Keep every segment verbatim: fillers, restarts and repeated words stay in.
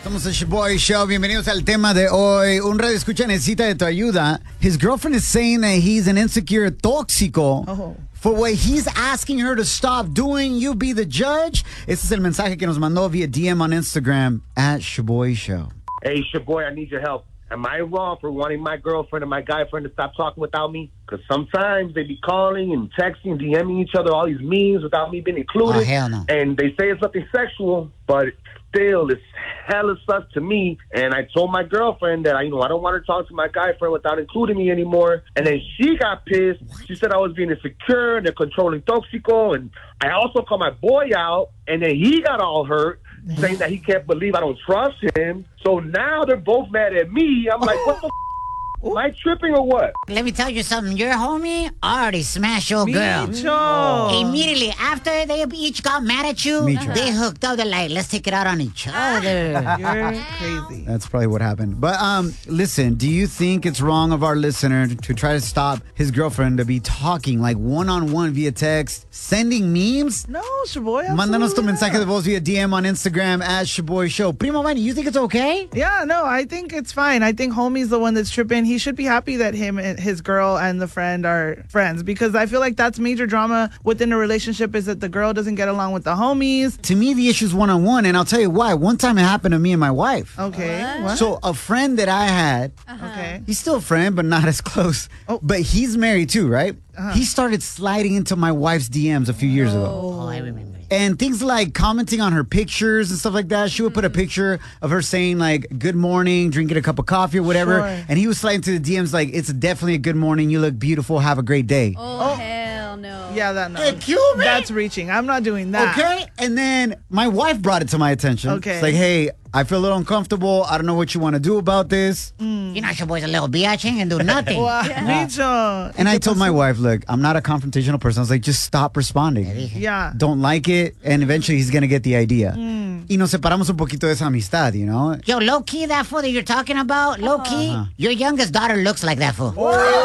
Somos el Shaboy Show. Bienvenidos al tema de hoy. Un radio escucha necesita de tu ayuda. His girlfriend is saying that he's an insecure tóxico oh. for what he's asking her to stop doing. You be the judge. Este es el mensaje que nos mandó via D M on Instagram at Shaboy Show. Hey, Shaboy, I need your help. Am I wrong for wanting my girlfriend and my guy friend to stop talking without me? Because sometimes they be calling and texting and DMing each other all these memes without me being included. Oh, hell no. And they say it's nothing sexual, but still, it's hella sus to me. And I told my girlfriend that, you know, I don't want her to talk to my guy friend without including me anymore. And then she got pissed. She said I was being insecure and a controlling toxico. And I also called my boy out, and then he got all hurt, saying that he can't believe I don't trust him. So now they're both mad at me. I'm like, what the f***? Am I tripping or what? Let me tell you something. Your homie already smashed your girl. Micho. Immediately after they each got mad at you, Micho. they hooked up. They're like, let's take it out on each other. You're crazy. That's probably what happened. But um, listen, do you think it's wrong of our listener to try to stop his girlfriend to be talking like one-on-one via text, sending memes? No, Shaboy. Mándanos tu absolutely mensaje not. de voz via D M on Instagram at Shaboy Show. Primo Man, you think it's okay? Yeah, no, I think it's fine. I think homie's the one that's tripping. He should be happy that him and his girl and the friend are friends, because I feel like that's major drama within a relationship, is that the girl doesn't get along with the homies. To me, the issue's one-on-one, and I'll tell you why. One time it happened to me and my wife. Okay. What? What? So a friend that I had, okay. he's still a friend, but not as close. Oh. But he's married too, right? Uh-huh. He started sliding into my wife's D Ms a few years ago. Oh, I remember. And things like commenting on her pictures and stuff like that. She would put a picture of her saying like, good morning, drinking a cup of coffee or whatever. Sure. And he was sliding to the D Ms like, it's definitely a good morning. You look beautiful. Have a great day. Oh, hell no. Yeah, that no. Hey, cute, man. That's reaching. I'm not doing that. Okay. And then my wife brought it to my attention. Okay. It's like, hey, I feel a little uncomfortable. I don't know what you want to do about this. You know, your boy's a little bitch and do nothing. Wow, Micho. And I told my wife, look, I'm not a confrontational person. I was like, just stop responding. Yeah. Don't like it. And eventually he's going to get the idea. Y nos separamos un poquito de esa amistad, you know? Yo, low-key, that fool that you're talking about, low-key, Uh-huh. your youngest daughter looks like that fool.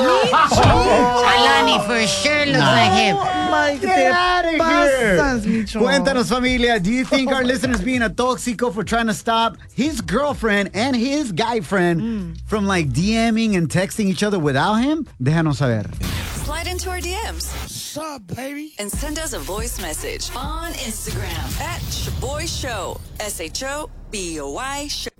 Alani for sure looks like him. My, Get out of here. pasas, Micho. Cuéntanos, familia. Do you think our listeners being a tóxico for trying to stop his girlfriend and his guy friend Mm. from like DMing and texting each other without him? Déjanos saber. Slide into our D Ms. What's up, baby? And send us a voice message on Instagram at Shaboy Show. S H O B O Y Show.